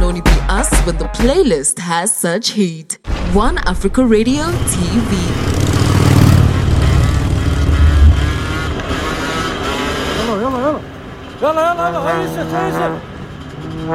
only be us when the playlist has such heat. One Africa Radio TV. يلا يلا يلا يلا يلا يلا هيسة هيسة